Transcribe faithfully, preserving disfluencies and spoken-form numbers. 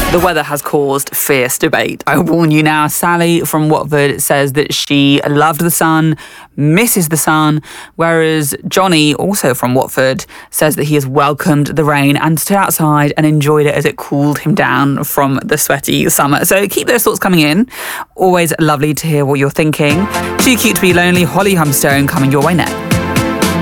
The weather has caused fierce debate. I warn you now. Sally from Watford says that she loved the sun, misses the sun, whereas Johnny, also from Watford, says that he has welcomed the rain and stood outside and enjoyed it as it cooled him down from the sweaty summer. So keep those thoughts coming in. Always lovely to hear what you're thinking. Too Cute to Be Lonely, Holly Humstone coming your way next.